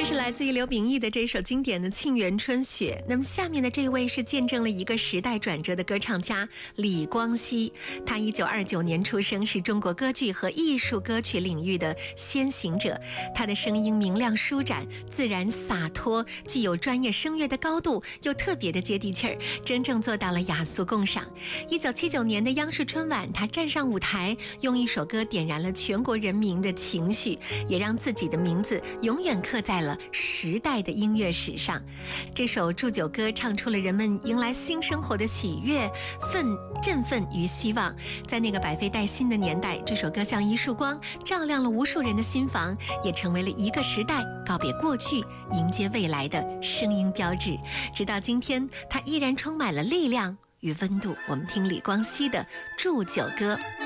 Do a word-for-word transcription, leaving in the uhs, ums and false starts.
是来自于刘秉义的这首经典的《沁园春雪》。那么下面的这位是见证了一个时代转折的歌唱家李光羲，他一九二九年出生，是中国歌剧和艺术歌曲领域的先行者。他的声音明亮舒展，自然洒脱，既有专业声乐的高度，又特别的接地气儿，真正做到了雅俗共赏。一九七九年的央视春晚，他站上舞台，用一首歌点燃了全国人民的情绪，也让自己的名字永远刻在了时代的音乐史上。这首祝酒歌唱出了人们迎来新生活的喜悦、奋振奋与希望。在那个百废待兴的年代，这首歌像一束光，照亮了无数人的心房，也成为了一个时代告别过去、迎接未来的声音标志。直到今天，它依然充满了力量与温度。我们听李光羲的祝酒歌。